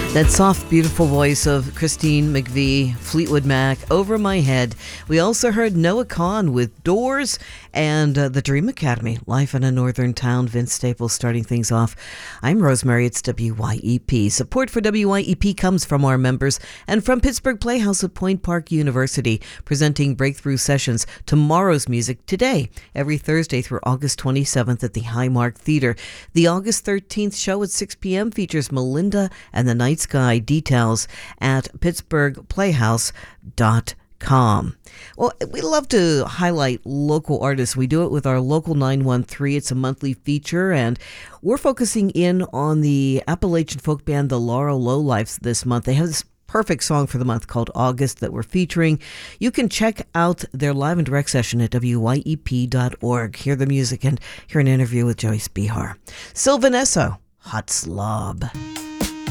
That soft, beautiful voice of Christine McVie, Fleetwood Mac, Over My Head. We also heard Noah Kahan with Doors and the Dream Academy, Life in a Northern Town. Vince Staples starting things off. I'm Rosemary. It's WYEP. Support for WYEP comes from our members and from Pittsburgh Playhouse at Point Park University, presenting breakthrough sessions. Tomorrow's music today, every Thursday through August 27th at the Highmark Theater. The August 13th show at 6 p.m. features Melinda and the Night Sky. Details at pittsburghplayhouse.com. Well, we love to highlight local artists. We do it with our Local 913. It's a monthly feature, and we're focusing in on the Appalachian folk band, the Laurel Lowlifes, this month. They have this perfect song for the month called August that we're featuring. You can check out their live and direct session at wyep.org. Hear the music and hear an interview with Joyce Behar. Sylvan Esso, Hot Slob.